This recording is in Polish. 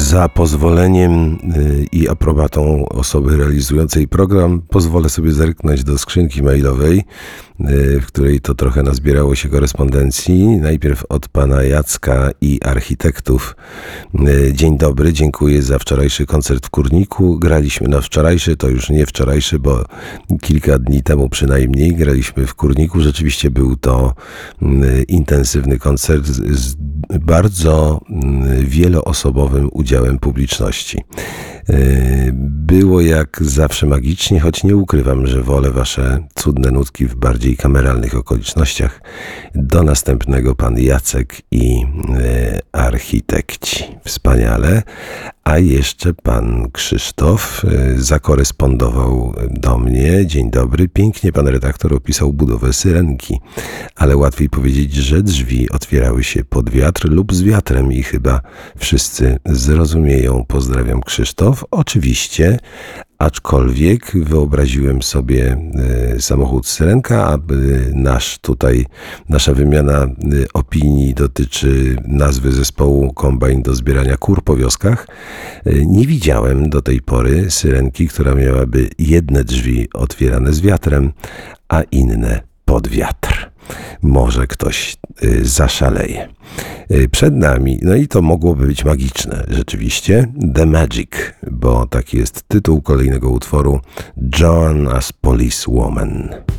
Za pozwoleniem i aprobatą osoby realizującej program pozwolę sobie zerknąć do skrzynki mailowej, w której to trochę nazbierało się korespondencji. Najpierw od pana Jacka i architektów. Dzień dobry, dziękuję za wczorajszy koncert w Kurniku. Graliśmy na wczorajszy, to już nie wczorajszy, bo kilka dni temu przynajmniej graliśmy w Kurniku. Rzeczywiście był to intensywny koncert z bardzo wieloosobowym udziałem publiczności. Było jak zawsze magicznie, choć nie ukrywam, że wolę wasze cudne nutki w bardziej kameralnych okolicznościach. Do następnego, pan Jacek i architekci. Wspaniale. A jeszcze pan Krzysztof zakorespondował do mnie. Dzień dobry. Pięknie pan redaktor opisał budowę Syrenki, ale łatwiej powiedzieć, że drzwi otwierały się pod wiatr lub z wiatrem i chyba wszyscy zrozumieją. Pozdrawiam, Krzysztof. Oczywiście, aczkolwiek wyobraziłem sobie samochód Syrenka, aby nasza wymiana opinii dotyczy nazwy zespołu Kombajn do zbierania kur po wioskach. Nie widziałem do tej pory Syrenki, która miałaby jedne drzwi otwierane z wiatrem, a inne pod wiatr. Może ktoś zaszaleje. Przed nami, no i to mogłoby być magiczne, rzeczywiście, The Magic, bo taki jest tytuł kolejnego utworu, Joan as Policewoman.